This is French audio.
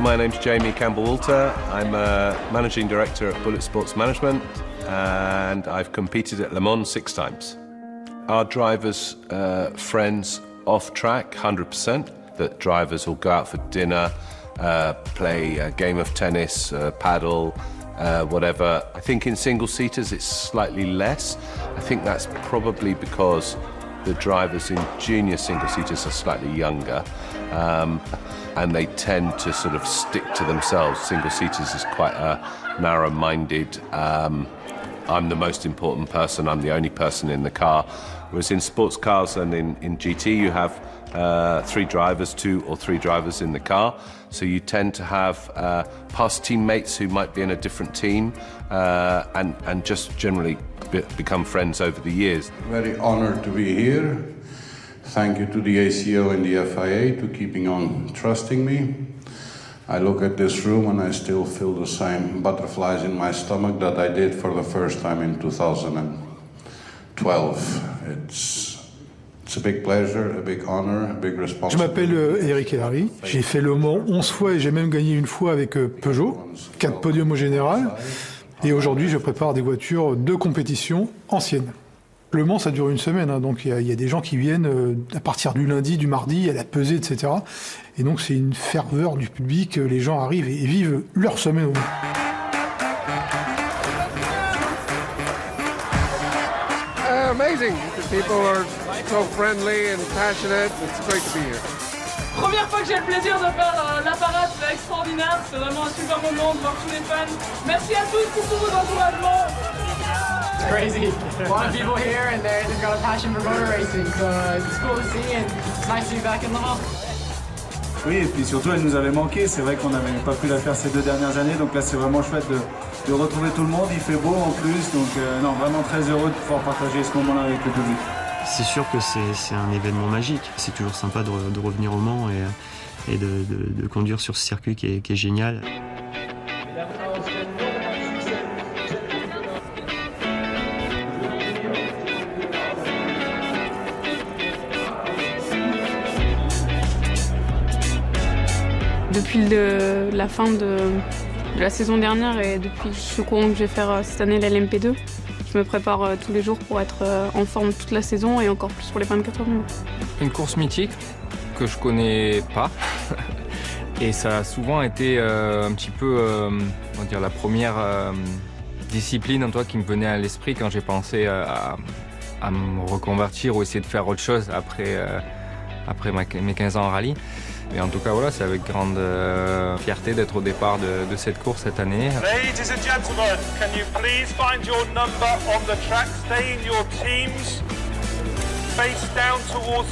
My name's Jamie Campbell-Walter. I'm a managing director at Bullet Sports Management and I've competed at Le Mans 6 times. Our drivers, friends off track, 100%. That drivers will go out for dinner, play a game of tennis, paddle, whatever. I think in single-seaters it's slightly less. I think that's probably because the drivers in junior single-seaters are slightly younger and they tend to sort of stick to themselves. Single-seaters is quite a narrow-minded, I'm the most important person, I'm the only person in the car. Whereas in sports cars and in GT you have 3 drivers, 2 or 3 drivers in the car. So you tend to have past teammates who might be in a different team and just generally become friends over the years. Very honored to be here. Thank you to the ACO and the FIA to keeping on trusting me. I look at this room and I still feel the same butterflies in my stomach that I did for the first time in 2012. It's a big pleasure, a big honor, a big responsibility. Je m'appelle Eric Hellary, j'ai fait Le Mans 11 fois et j'ai même gagné une fois avec Peugeot, 4 podiums au général. Et aujourd'hui, je prépare des voitures de compétition anciennes. Le Mans, ça dure une semaine, hein, donc il y a des gens qui viennent à partir du lundi, du mardi, à la pesée, etc. Et donc c'est une ferveur du public, les gens arrivent et vivent leur semaine au Mans. Amazing. People are so friendly and passionate. It's great to be here. Première fois que j'ai le plaisir de faire la parade, c'est extraordinaire. C'est vraiment un super moment de voir tous les fans. Merci à tous pour tous vos encouragements. It's crazy. A lot of people here and they've got a passion for motor racing, so it's cool to see and it's nice to be back in Le Mans. Oui, et puis surtout, elle nous avait manqué. C'est vrai qu'on n'avait pas pu la faire ces 2 dernières années, donc là c'est vraiment chouette de retrouver tout le monde. Il fait beau en plus, donc non, vraiment très heureux de pouvoir partager ce moment-là avec le public. C'est sûr que c'est un événement magique. C'est toujours sympa de revenir au Mans et de conduire sur ce circuit qui est génial. Depuis la fin de la saison dernière et depuis ce courant que je vais faire cette année, la LMP2, je me prépare tous les jours pour être en forme toute la saison et encore plus pour les 24 heures. Une course mythique que je connais pas et ça a souvent été un petit peu on va dire la première discipline en toi qui me venait à l'esprit quand j'ai pensé à me reconvertir ou essayer de faire autre chose après mes 15 ans en rallye. Et en tout cas, voilà, c'est avec grande fierté d'être au départ de cette course cette année. Ladies and gentlemen, can you please find your number on the track? Stay in your teams. Face down towards